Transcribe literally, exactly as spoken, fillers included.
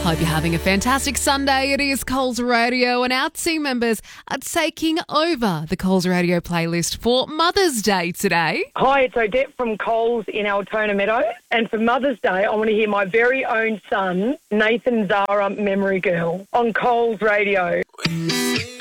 Hope you're having a fantastic Sunday. It is Coles Radio, and our team members are taking over the Coles Radio playlist for Mother's Day today. Hi, it's Odette from Coles in Altona Meadow. And for Mother's Day, I want to hear my very own son, Nathan Zara, Memory Girl, on Coles Radio.